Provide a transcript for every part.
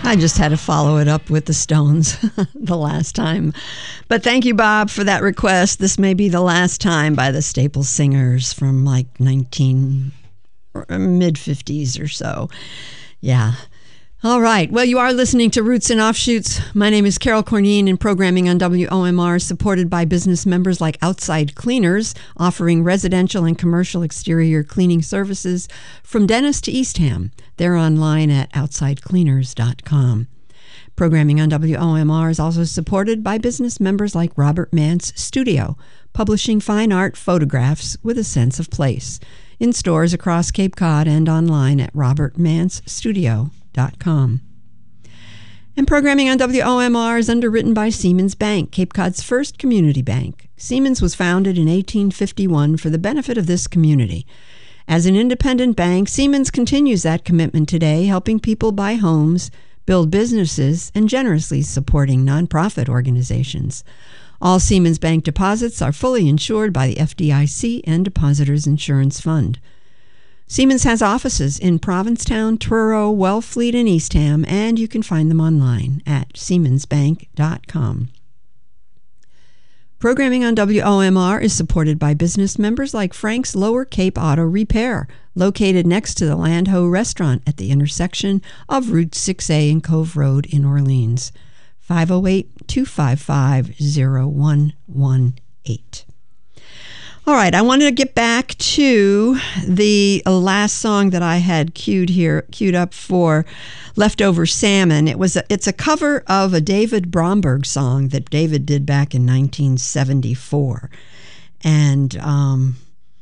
I just had to follow it up with the Stones the last time. But thank you, Bob, for that request. This may be the last time by the Staple Singers from like mid-50s or so. Yeah. All right. Well, you are listening to Roots and Offshoots. My name is Carol Corneen, and programming on WOMR is supported by business members like Outside Cleaners, offering residential and commercial exterior cleaning services from Dennis to Eastham. They're online at OutsideCleaners.com. Programming on WOMR is also supported by business members like Robert Mance Studio, publishing fine art photographs with a sense of place, in stores across Cape Cod and online at robertmancestudio.com. And programming on WOMR is underwritten by Siemens Bank, Cape Cod's first community bank. Siemens was founded in 1851 for the benefit of this community. As an independent bank, Siemens continues that commitment today, helping people buy homes, build businesses, and generously supporting nonprofit organizations. All Siemens Bank deposits are fully insured by the FDIC and Depositors Insurance Fund. Siemens has offices in Provincetown, Truro, Wellfleet, and Eastham, and you can find them online at siemensbank.com. Programming on WOMR is supported by business members like Frank's Lower Cape Auto Repair, located next to the Land Ho restaurant at the intersection of Route 6A and Cove Road in Orleans. 508-255-0118. All right, I wanted to get back to the last song that I had queued up for Leftover Salmon. It's a cover of a David Bromberg song that David did back in 1974. And and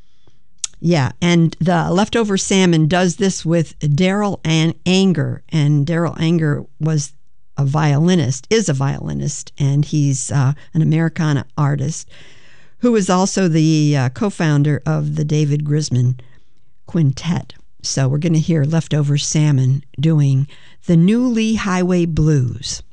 the Leftover Salmon does this with Daryl Anger, and Daryl Anger is a violinist, and he's an Americana artist who is also the co-founder of the David Grisman Quintet. So we're going to hear Leftover Salmon doing the New Lee Highway Blues.